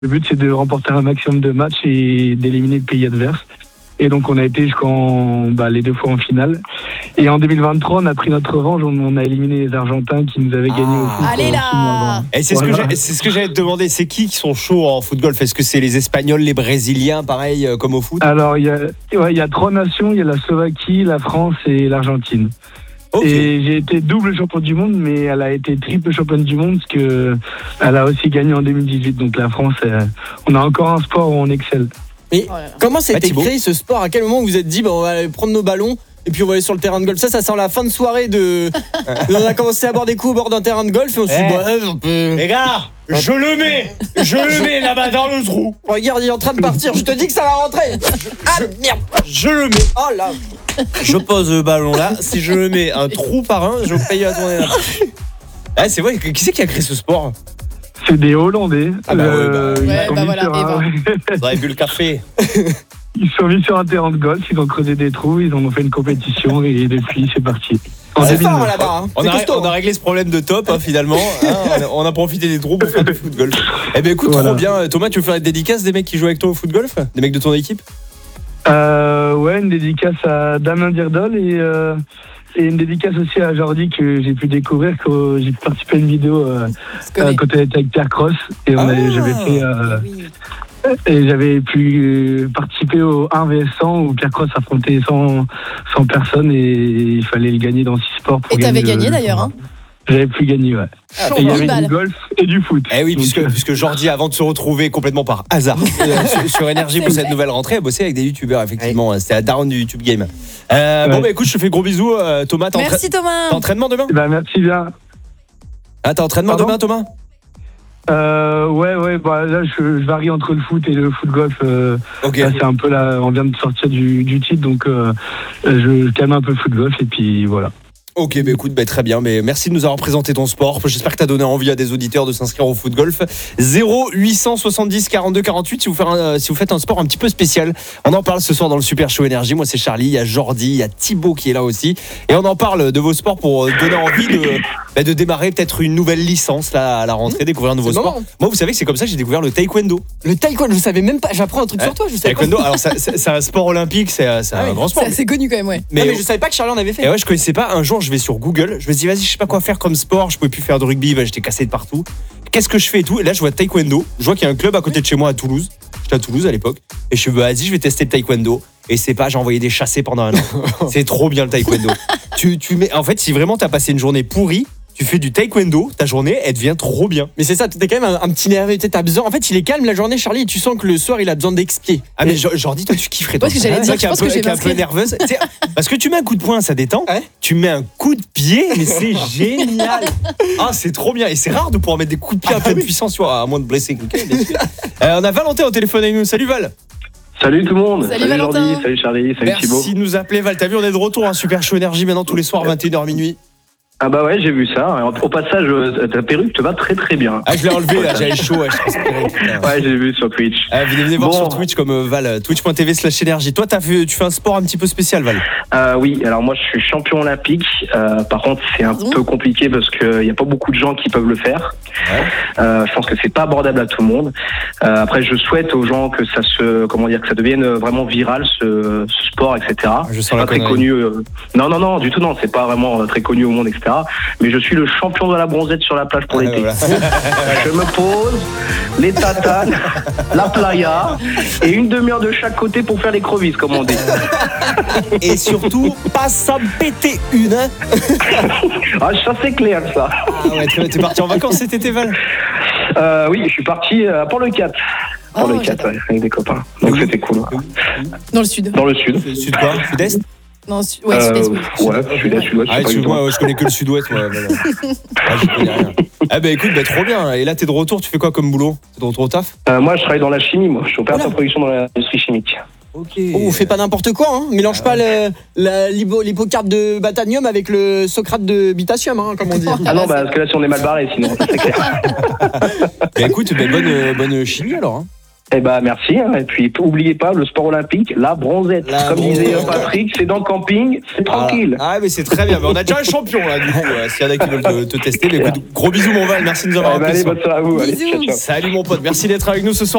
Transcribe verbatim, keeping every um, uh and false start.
Le but, c'est de remporter un maximum de matchs et d'éliminer le pays adverse. Et donc, on a été jusqu'en bah, les deux fois en finale. Et en deux mille vingt-trois, on a pris notre revanche. On, on a éliminé les Argentins qui nous avaient gagné Ah. au foot. Allez là. Et c'est, Voilà. ce que j'ai- c'est ce que j'allais te demander, c'est qui qui sont chauds en foot golf? Est-ce que c'est les Espagnols, les Brésiliens, pareil euh, comme au foot? Alors, il y a, ouais, il y a trois nations. Il y a la Slovaquie, la France et l'Argentine. Ok. Et j'ai été double champion du monde, mais elle a été triple championne du monde parce que elle a aussi gagné en deux mille dix-huit. Donc la France, euh, on a encore un sport où on excelle. Oh là là. Comment s'est Ouais, Thibaut. créé ce sport? À quel moment vous vous êtes dit bah, on va aller prendre nos ballons et puis on va aller sur le terrain de golf? Ça, ça sent la fin de soirée de. On a commencé à boire des coups au bord d'un terrain de golf et on s'est dit Eh. bah, ouais, on peut. Les gars, je le mets, je le mets là-bas dans le trou. Regarde, il est en train de partir. Je te dis que ça va rentrer. Ah merde. Je le mets. Oh là. Je pose le ballon là. Si je le mais un trou par un, je paye la tournée là. Ah, c'est vrai. Qui c'est qui a créé ce sport? C'est des Hollandais. Ah bah ouais, bah, ils ouais, sont bah mis voilà, sur et un- bah. Vous avez bu le café. Ils sont mis sur un terrain de golf, ils ont creusé des trous, ils en ont fait une compétition et depuis c'est parti. En C'est deux mille neuf. fort là-bas. Hein. On C'est a, costaud, on a hein. réglé ce problème de top hein, finalement. Hein, on, a, on a profité des trous pour faire du foot golf. Eh ben écoute, Voilà. trop bien. Thomas, tu veux faire une dédicace des mecs qui jouent avec toi au foot golf? Des mecs de ton équipe? Euh, ouais, une dédicace à Damien Dirdol et, euh, et une dédicace aussi à Jordi que j'ai pu découvrir quand j'ai participé à une vidéo euh, Je connais. euh, quand elle était avec Pierre Cross et on Ah. avait- j'avais fait euh, Oui. et j'avais pu participer au un v cent où Pierre Cross affrontait cent, cent personnes et il fallait le gagner dans six sports pour Et t'avais gagner gagné le- d'ailleurs. Hein. J'avais pu gagner, ouais. Chaud, Et il y dix avait balles. du golf et du foot. Eh oui, Donc, puisque, euh, puisque Jordi, avant de se retrouver complètement par hasard euh, sur, sur Énergie pour C'est cette vrai. nouvelle rentrée, a bossé avec des youtubeurs, effectivement. C'était la daronne du YouTube Game. Euh, Ouais. Bon, bah écoute, je te fais gros bisous, euh, Thomas. T'as, entra- Merci Thomas. t'as entraînement demain? bah, merci bien. Ah, t'as entraînement Pardon demain, Thomas? Euh, ouais, ouais, bah là je, je varie entre le foot et le foot golf. Euh, Ok. là, c'est un peu là, on vient de sortir du, du titre, donc euh, je calme un peu le foot golf et puis voilà. Ok, bah écoute, bah très bien. Mais merci de nous avoir présenté ton sport. J'espère que t'as donné envie à des auditeurs de s'inscrire au foot golf. zéro huit cent soixante-dix quarante-deux quarante-huit si vous, faites un, si vous faites un sport un petit peu spécial. On en parle ce soir dans le Super Show Énergie. Moi, c'est Charlie, il y a Jordi, il y a Thibaut qui est là aussi. Et on en parle de vos sports pour donner envie de, bah, de démarrer peut-être une nouvelle licence là, à la rentrée, découvrir un nouveau C'est sport. marrant. Moi, vous savez que c'est comme ça que j'ai découvert le taekwondo. Le taekwondo, je savais même pas. J'apprends un truc Ouais. sur toi. Je savais Taekwondo, alors ça- c'est c'est un sport olympique, c'est c'est Ah un oui, grand sport. C'est assez connu quand même, ouais. pas. Mais, mais je savais pas que Charlie en avait fait. Et ouais, je connaissais pas. Un jour, je vais sur Google. Je me dis, vas-y, je sais pas quoi faire comme sport. Je pouvais plus faire de rugby. Bah, j'étais cassé de partout. Qu'est-ce que je fais et tout? Et là, je vois taekwondo. Je vois qu'il y a un club à côté de chez moi à Toulouse. J'étais à Toulouse à l'époque. Et je me dis, vas-y, je vais tester le taekwondo. Et c'est pas, j'ai envoyé des chassés pendant un an. C'est trop bien le taekwondo. tu, tu mets, en fait, si vraiment t'as passé une journée pourrie, tu fais du taekwondo, ta journée, elle devient trop bien. Mais c'est ça, t'es quand même un, un petit nerveux. Tu sais, t'as besoin. En fait, il est calme la journée, Charlie. Et tu sens que le soir, il a besoin d'expier. Ah, mais Jo- Jordi, toi, tu kifferais. Ouais, ce que j'allais toi. dire, Toi qui es je un pense peu- que je vais qui est un peu m'inscrire. nerveuse. Tu sais, parce que tu mets un coup de poing, ça détend. Ouais. Tu mets un coup de pied, mais c'est génial. Ah, c'est trop bien. Et c'est rare de pouvoir mettre des coups de pied à pleine puissance, tu vois, à moins de blesser quelqu'un. bien sûr. Euh, on a Valentin au téléphone avec nous. Salut Val. Salut tout le monde. Salut Valentin. Jordi, salut Charlie, salut Thibaut. Merci de nous appeler, Val. T'as vu, on est de retour, un Super Show Énergie maintenant tous les soirs, vingt et une heures minuit. Ah bah ouais, j'ai vu ça. Au passage, euh, ta perruque te va très très bien. Ah, je l'ai enlevé là, j'avais chaud. Ouais, je transpirais, putain. Ouais, j'ai vu sur Twitch. Ah, venez, venez voir Bon. sur Twitch comme euh, Val, twitch point t v slash énergie. Toi, t'as fait, tu fais un sport un petit peu spécial, Val. Euh, oui, alors moi je suis champion olympique. Euh, par contre, c'est un Pardon peu compliqué parce qu'il n'y a pas beaucoup de gens qui peuvent le faire. Ouais. Euh, je pense que c'est pas abordable à tout le monde. Euh, après, je souhaite aux gens que ça se, comment dire, que ça devienne vraiment viral ce, ce sport, et cetera. Je sens C'est la pas très connerie. connu. euh, Non, non, non, du tout, non. C'est pas vraiment euh, très connu au monde, et cetera. Mais je suis le champion de la bronzette sur la plage pour Ah, l'été. voilà. Je me pose, les tatanes, la playa et une demi-heure de chaque côté pour faire les crevisses, comme on dit. Et surtout, pas s'en péter une. Hein. Ah, ça c'est clair, ça. Ah ouais, très bien. T'es parti en vacances cet été, Val? Euh, oui, je suis parti euh, pour le quatre. Pour Oh, le quatre, ouais, avec des copains. Donc c'était cool. Dans le sud. Dans le sud. Sud quoi? Sud-est? Non, su- ouais, Euh, sud-est, oui. ouais, sud-est, sud-ouest. Ah, je sais pas du excuse-moi, tout. ouais, je connais que le sud-ouest, moi. Voilà. Ah, j'y connais rien. Ah, bah écoute, bah, trop bien. Et là, t'es de retour, tu fais quoi comme boulot? T'es de retour au taf? Euh, moi, je travaille dans la chimie, moi. Je suis opérateur Oula. de production dans l'industrie chimique. Ok. Oh, fais pas n'importe quoi, hein. Mélange pas le, la, l'hypo- l'hypocarpe de Batanium avec le Socrate de Bitatium, hein, comme on dit. Ah non, bah, parce que là, si on est mal barré, sinon, ça, c'est clair. Bah écoute, bah, bonne, euh, bonne chimie alors. Hein. Eh ben merci. Hein. Et puis oubliez pas le sport olympique, la bronzette. La Comme bronzette. disait Patrick, c'est dans le camping, c'est tranquille. Ah, mais c'est très bien. Mais on a déjà un champion là, du coup. euh, S'il y en a qui veulent te, te tester, mais écoute, gros bisous mon Val, merci de nous avoir Eh ben, appelés allez, ce soir. bonne soirée à vous. Allez, Bisous. ciao, ciao. Salut mon pote, merci d'être avec nous ce soir.